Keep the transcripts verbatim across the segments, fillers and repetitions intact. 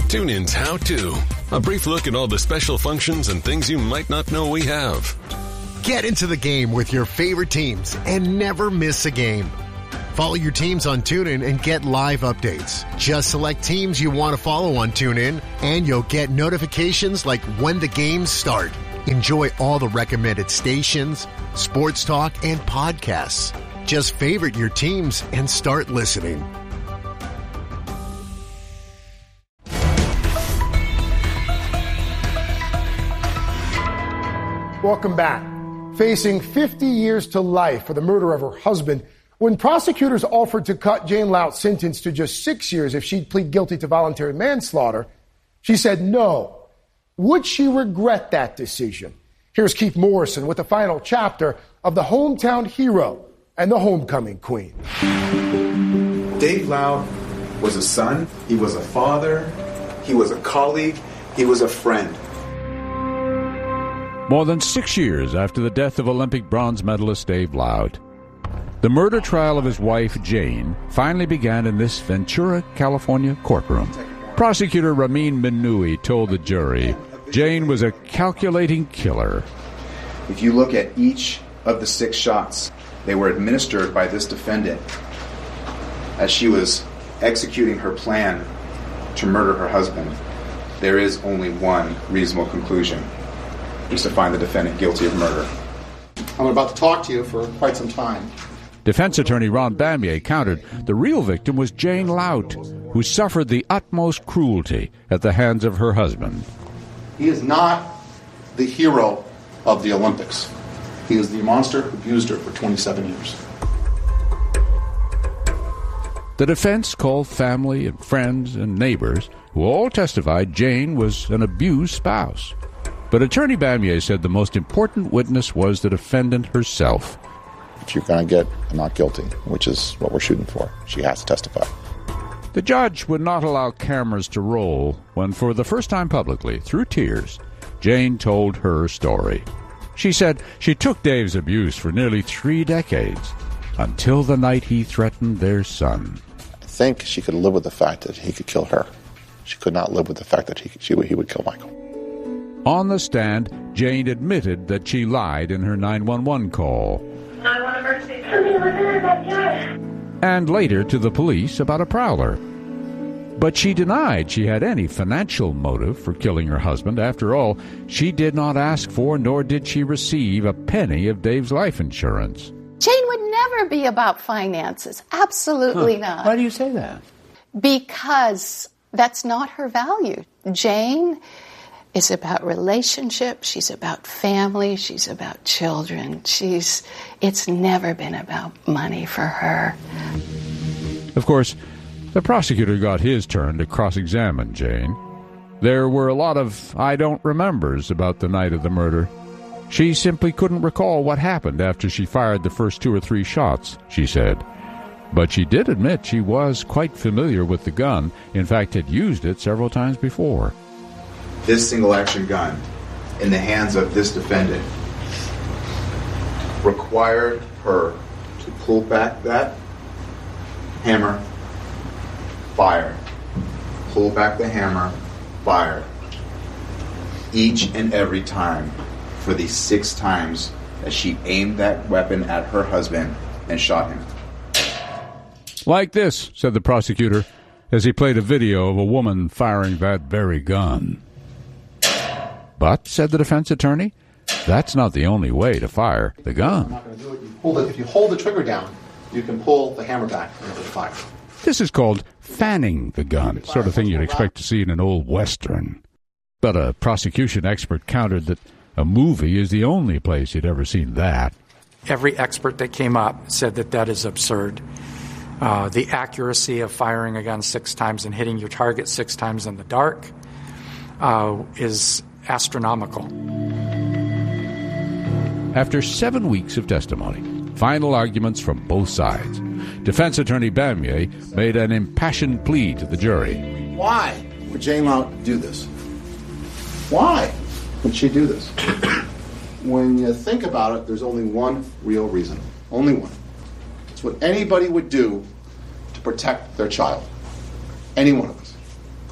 TuneIn's How To. A brief look at all the special functions and things you might not know we have. Get into the game with your favorite teams and never miss a game. Follow your teams on TuneIn and get live updates. Just select teams you want to follow on TuneIn, and you'll get notifications like when the games start. Enjoy all the recommended stations, sports talk, and podcasts. Just favorite your teams and start listening. Welcome back. Facing fifty years to life for the murder of her husband, when prosecutors offered to cut Jane Lout's sentence to just six years if she'd plead guilty to voluntary manslaughter, she said no. Would she regret that decision? Here's Keith Morrison with the final chapter of The Hometown Hero and the Homecoming Queen. Dave Lout was a son, he was a father, he was a colleague, he was a friend. More than six years after the death of Olympic bronze medalist Dave Lout, the murder trial of his wife, Jane, finally began in this Ventura, California courtroom. Prosecutor Ramin Minoui told the jury Jane was a calculating killer. If you look at each of the six shots, they were administered by this defendant as she was executing her plan to murder her husband. There is only one reasonable conclusion. Is to find the defendant guilty of murder. I'm about to talk to you for quite some time. Defense attorney Ron Bamier countered the real victim was Jane Lout, who suffered the utmost cruelty at the hands of her husband. He is not the hero of the Olympics. He is the monster who abused her for twenty-seven years. The defense called family and friends and neighbors, who all testified Jane was an abused spouse. But Attorney Bamier said the most important witness was the defendant herself. If you're going to get a not guilty, which is what we're shooting for, she has to testify. The judge would not allow cameras to roll when, for the first time publicly, through tears, Jane told her story. She said she took Dave's abuse for nearly three decades, until the night he threatened their son. I think she could live with the fact that he could kill her. She could not live with the fact that he, she, he would kill Michael. On the stand, Jane admitted that she lied in her nine one one call. nine one one emergency. Somebody was in our backyard. And later to the police about a prowler. But she denied she had any financial motive for killing her husband. After all, she did not ask for, nor did she receive, a penny of Dave's life insurance. Jane would never be about finances. Absolutely huh. not. Why do you say that? Because that's not her value. Jane is about relationships, she's about family, she's about children. She's it's never been about money for her. Of course, the prosecutor got his turn to cross-examine Jane. There were a lot of I don't remembers about the night of the murder. She simply couldn't recall what happened after she fired the first two or three shots, she said. But she did admit she was quite familiar with the gun, in fact had used it several times before. This single-action gun in the hands of this defendant required her to pull back that hammer, fire, pull back the hammer, fire, each and every time for the six times that she aimed that weapon at her husband and shot him. Like this, said the prosecutor, as he played a video of a woman firing that very gun. But, said the defense attorney, that's not the only way to fire the gun. I'm not going to do it. You pull the, if you hold the trigger down, you can pull the hammer back and it'll fire. This is called fanning the gun, sort of thing you'd expect to see in an old Western. But a prosecution expert countered that a movie is the only place he'd ever seen that. Every expert that came up said that that is absurd. Uh, the accuracy of firing a gun six times and hitting your target six times in the dark uh, is astronomical. After seven weeks of testimony, final arguments from both sides, defense attorney Bamier made an impassioned plea to the jury. Why would Jane Lout do this? Why would she do this? When you think about it, there's only one real reason. Only one. It's what anybody would do to protect their child. Any one of us.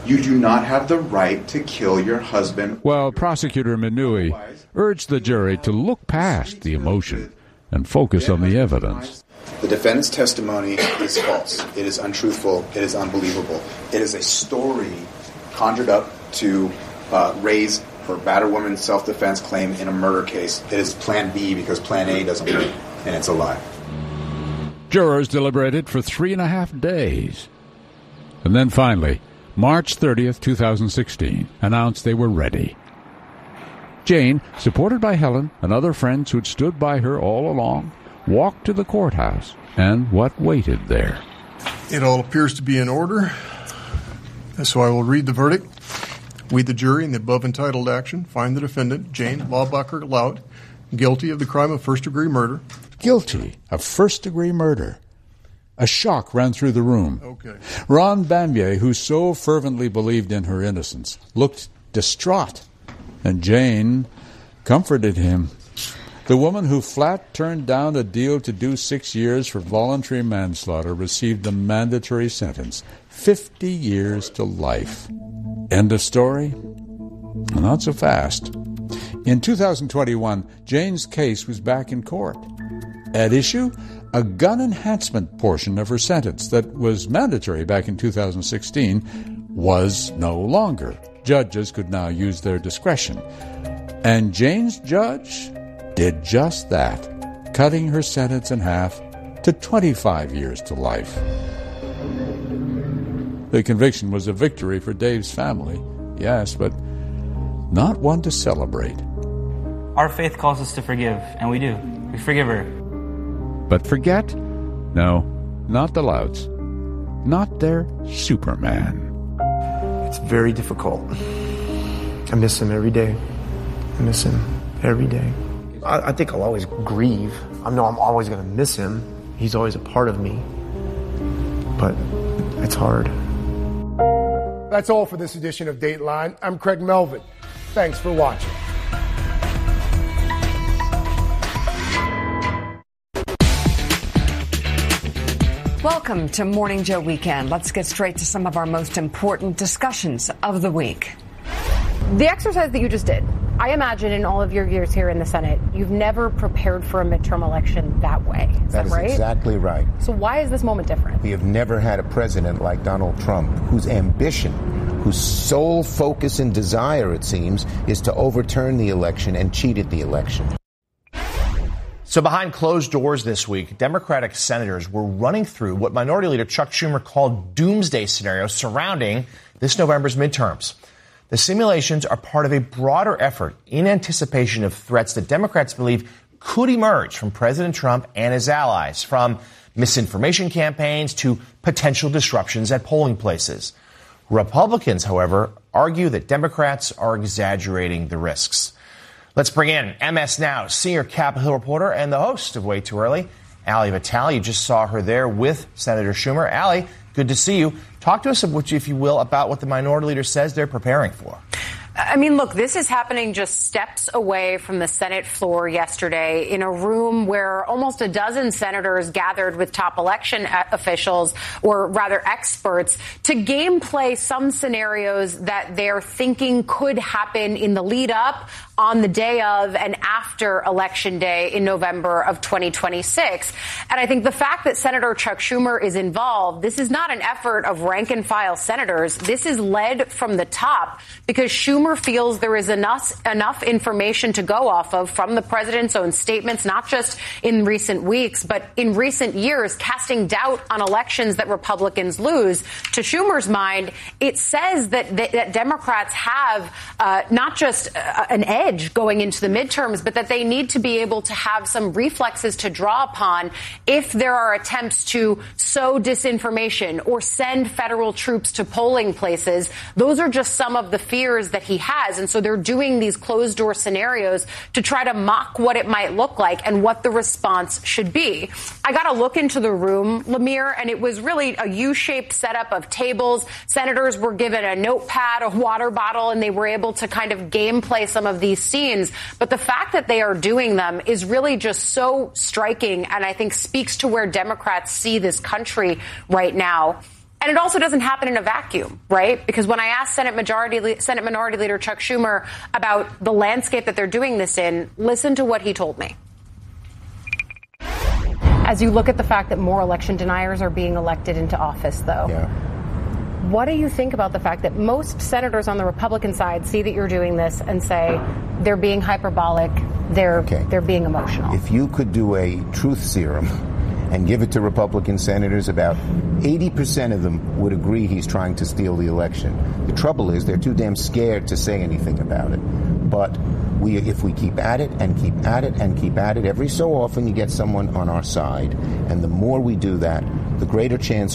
You do not have the right to kill your husband. Well, Prosecutor Minui urged the jury to look past the emotion and focus on the evidence. The defendant's testimony is false. It is untruthful. It is unbelievable. It is a story conjured up to uh, raise her battered woman self-defense claim in a murder case. It is Plan B because Plan A doesn't work, and it's a lie. Jurors deliberated for three and a half days. And then finally, March thirtieth, twenty sixteen, announced they were ready. Jane, supported by Helen and other friends who'd stood by her all along, walked to the courthouse and what waited there. It all appears to be in order, so I will read the verdict. We, the jury, in the above entitled action, find the defendant, Jane Laubacher Laut, guilty of the crime of first-degree murder. Guilty of first-degree murder. A shock ran through the room. Okay. Ron Bamier, who so fervently believed in her innocence, looked distraught, and Jane comforted him. The woman who flat turned down a deal to do six years for voluntary manslaughter received the mandatory sentence, fifty years to life. End of story? Not so fast. In two thousand twenty-one, Jane's case was back in court. At issue, a gun enhancement portion of her sentence that was mandatory back in two thousand sixteen was no longer. Judges could now use their discretion. And Jane's judge did just that, cutting her sentence in half to twenty-five years to life. The conviction was a victory for Dave's family, yes, but not one to celebrate. Our faith calls us to forgive, and we do. We forgive her. But forget? No, not the Louts. Not their Superman. It's very difficult. I miss him every day. I miss him every day. I, I think I'll always grieve. I know I'm always going to miss him. He's always a part of me. But it's hard. That's all for this edition of Dateline. I'm Craig Melvin. Thanks for watching. Welcome to Morning Joe Weekend. Let's get straight to some of our most important discussions of the week. The exercise that you just did, I imagine in all of your years here in the Senate, you've never prepared for a midterm election that way. Is that, that is right? Exactly right. So why is this moment different? We have never had a president like Donald Trump whose ambition, whose sole focus and desire, it seems, is to overturn the election and cheat at the election. So behind closed doors this week, Democratic senators were running through what Minority Leader Chuck Schumer called doomsday scenarios surrounding this November's midterms. The simulations are part of a broader effort in anticipation of threats that Democrats believe could emerge from President Trump and his allies, from misinformation campaigns to potential disruptions at polling places. Republicans, however, argue that Democrats are exaggerating the risks. Let's bring in M S Now senior Capitol Hill reporter and the host of Way Too Early, Ali Vitale. You just saw her there with Senator Schumer. Ali, good to see you. Talk to us, if you will, about what the minority leader says they're preparing for. I mean, look, this is happening just steps away from the Senate floor yesterday in a room where almost a dozen senators gathered with top election officials, or rather experts, to gameplay some scenarios that they're thinking could happen in the lead up, on the day of, and after Election Day in November of twenty twenty-six. And I think the fact that Senator Chuck Schumer is involved, this is not an effort of rank and file senators. This is led from the top because Schumer feels there is enough, enough information to go off of from the president's own statements, not just in recent weeks, but in recent years, casting doubt on elections that Republicans lose. To Schumer's mind, it says that, that, that Democrats have uh, not just uh, an edge going into the midterms, but that they need to be able to have some reflexes to draw upon if there are attempts to sow disinformation or send federal troops to polling places. Those are just some of the fears that he has. And so they're doing these closed door scenarios to try to mock what it might look like and what the response should be. I got to look into the room, Lemire, and it was really a U-shaped setup of tables. Senators were given a notepad, a water bottle, and they were able to kind of gameplay some of these scenes. But the fact that they are doing them is really just so striking, and I think speaks to where Democrats see this country right now. And it also doesn't happen in a vacuum, right? Because when I asked Senate Majority Senate Minority Leader Chuck Schumer about the landscape that they're doing this in, listen to what he told me. As you look at the fact that more election deniers are being elected into office, though, Yeah. what do you think about the fact that most senators on the Republican side see that you're doing this and say they're being hyperbolic, they're Okay. they're being emotional? If you could do a truth serum and give it to Republican senators, about eighty percent of them would agree he's trying to steal the election. The trouble is they're too damn scared to say anything about it. But we, if we keep at it and keep at it and keep at it, every so often you get someone on our side. And the more we do that, the greater chance